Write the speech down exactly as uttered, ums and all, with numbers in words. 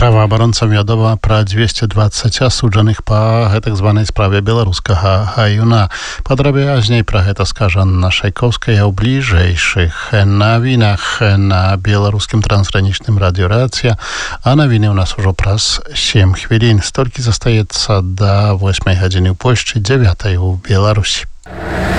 Праваабаронца вядома пра дзвесце дваццаць асуджаных па гэтак званай справе беларускага гаюна. Падрабязней пра гэта скажа Анна Шайкоўская ў бліжэйшых навінах на беларускім трансгранічным радыёрацыя, а навіны ў нас ужо праз сем хвілін. Столькі застаецца да восьмай гадзіны ў Польшчы, дзявятай у Беларусі.